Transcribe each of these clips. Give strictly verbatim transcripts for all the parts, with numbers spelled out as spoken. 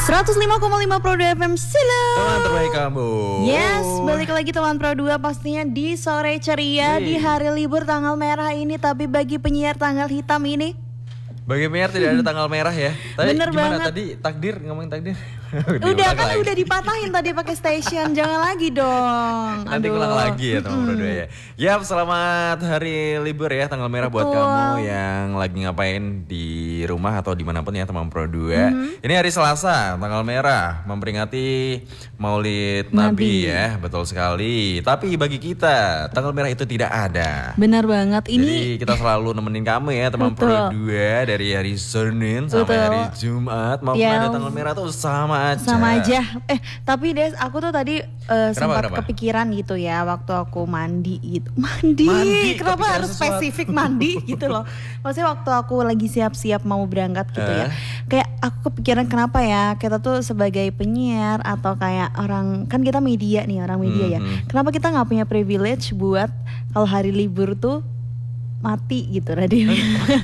seratus lima koma lima Pro dua F M Silo. Teman terbaik kamu. Yes, balik lagi teman Pro dua pastinya di sore ceria. Hey. Di hari libur tanggal merah ini. Tapi bagi penyiar tanggal hitam ini, bagi penyiar tidak ada tanggal merah ya. Tadi bener gimana banget. Tadi takdir, ngomongin takdir. Udah kan lagi. Udah dipatahin tadi pakai station. Jangan lagi dong. Nanti ulang lagi ya teman Pro dua ya. Yap, selamat hari libur ya, tanggal merah. Betul. Buat kamu yang lagi ngapain di rumah atau dimanapun ya teman Pro dua. Mm-hmm. Ini hari Selasa, tanggal merah, memperingati Maulid Nabi, Nabi ya. Betul sekali. Tapi bagi kita tanggal merah itu tidak ada. Benar banget. Ini jadi kita selalu nemenin kamu ya teman Pro dua dari hari Senin sampai Betul. hari Jumat. Maupun ya. ada tanggal merah tuh sama aja. Sama aja. Eh tapi Des, aku tuh tadi uh, sempat kenapa? kepikiran gitu ya waktu aku mandi gitu. Mandi. mandi kenapa harus sesuatu. spesifik mandi gitu loh. Maksudnya waktu aku lagi siap-siap mau berangkat gitu uh. ya. Kayak aku kepikiran kenapa ya kita tuh sebagai penyiar atau kayak orang, kan kita media nih, orang media mm-hmm. ya. Kenapa kita nggak punya privilege buat kalau hari libur tuh mati gitu radionya.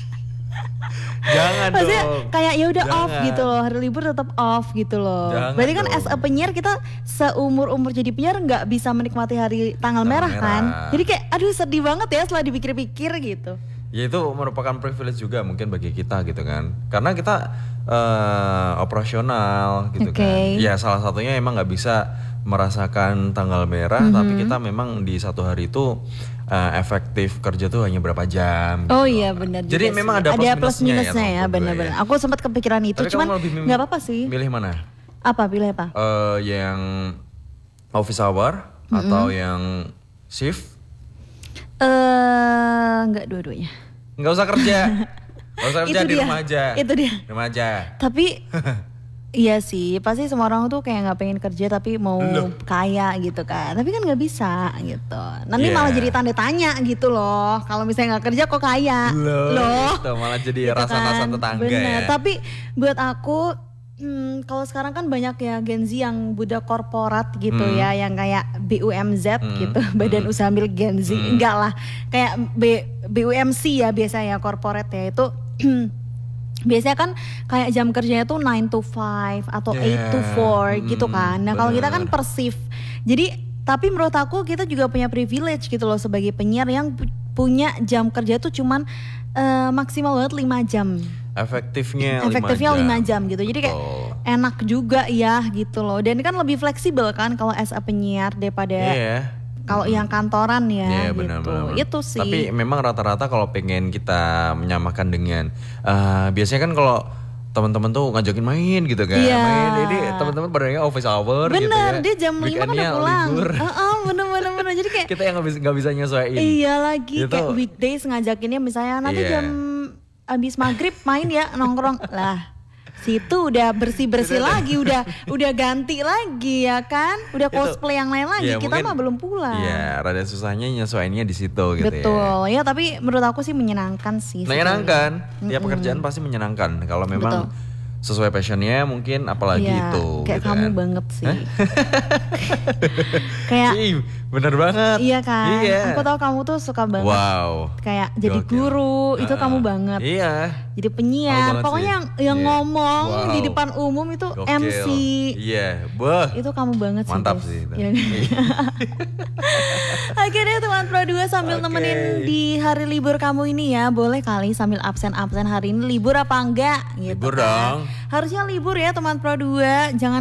Jangan Maksudnya dong. kayak ya udah off gitu loh, hari libur tetap off gitu loh. Jangan Berarti kan dong. as a penyiar kita seumur-umur jadi penyiar nggak bisa menikmati hari tanggal, tanggal merah, merah kan. Jadi kayak aduh sedih banget ya setelah dipikir-pikir gitu. Ya itu merupakan privilege juga mungkin bagi kita gitu kan. Karena kita uh, operasional gitu okay. kan. Ya salah satunya emang nggak bisa merasakan tanggal merah, mm-hmm. tapi kita memang di satu hari itu uh, efektif kerja tuh hanya berapa jam gitu. Oh iya benar. Jadi memang ada plus, ada plus minusnya, minusnya ya, ya benar-benar. Ya. Aku sempat kepikiran itu, tapi cuman nggak apa-apa sih. Pilih mana? Apa pilih apa? Uh, yang office hour mm-hmm. atau yang shift? Eh uh, nggak dua-duanya. Nggak usah kerja. Nggak usah kerja di dia. rumah aja. Itu dia. Di rumah aja. Tapi iya sih, pasti semua orang tuh kayak nggak pengen kerja tapi mau Loh. kaya gitu kan. Tapi kan nggak bisa gitu. Nanti yeah. malah jadi tanda tanya gitu loh. Kalau misalnya nggak kerja kok kaya. Loh. Loh. Gitu, malah jadi gitu rasa-rasa kan. tetangga. Bener. Ya. Tapi buat aku, hmm, kalau sekarang kan banyak ya Gen Z yang budak korporat gitu hmm. ya, yang kayak B U M Z hmm. gitu, Badan hmm. Usaha Milik Gen Z. Hmm. Enggak lah, kayak B, BUMC ya biasanya korporat ya itu. Biasanya kan kayak jam kerjanya tuh nine to five atau yeah. eight to four gitu kan. Nah, kalau kita kan per shift. Jadi, tapi menurut aku kita juga punya privilege gitu loh sebagai penyiar yang punya jam kerja tuh cuman uh, maksimal banget lima jam. Efektifnya Efektifnya lima jam jam gitu. Jadi kayak oh. enak juga ya gitu loh. Dan kan lebih fleksibel kan kalau as a penyiar daripada yeah. kalau hmm. yang kantoran ya yeah, gitu. Bener, bener. Itu sih. Tapi memang rata-rata kalau pengen kita menyamakan dengan uh, biasanya kan kalau teman-teman tuh ngajakin main gitu kan. Yeah. Main ini teman-teman badannya office hour bener, gitu ya. Bener, dia jam lima kan udah pulang. Heeh, bener-bener bener. Jadi kayak kita yang enggak bisa enggak bisa nyesuaiin. Iya lagi gitu. Kayak weekdays ngajakinnya misalnya nanti yeah. jam abis maghrib main ya nongkrong. Lah situ udah bersih-bersih lagi, udah udah ganti lagi ya kan, udah cosplay yang lain lagi, ya, kita mungkin, mah belum pulang. Iya, rada susahnya nyesuaiinnya di situ gitu. Betul, ya. ya tapi menurut aku sih menyenangkan sih. Menyenangkan, ya pekerjaan pasti menyenangkan kalau memang Betul. sesuai passionnya mungkin apalagi ya, itu. Kayak gitu kamu kan. banget sih. Kayak Ih, bener banget. Iya kan. Iya. Aku tahu kamu tuh suka banget. Wow. Kayak jadi guru, uh, itu kamu banget. Iya. Jadi penyiar, pokoknya yang, yang yeah. ngomong wow. di depan umum itu Gokil. M C. Iya, yeah. Bah. Itu kamu banget sih. Mantap sih. Ya. Oke deh teman Pro dua sambil okay. nemenin di hari libur kamu ini ya, boleh kali sambil absen-absen hari ini libur apa enggak? Gitu libur kan. dong. Harusnya libur ya teman Pro dua, jangan